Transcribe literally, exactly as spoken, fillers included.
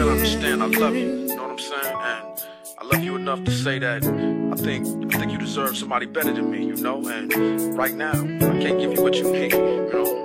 better understand I love you. You know what I'm saying? And I love you enough to say that I think I think you deserve somebody better than me, you know? And right now, I can't give you what you need, you know?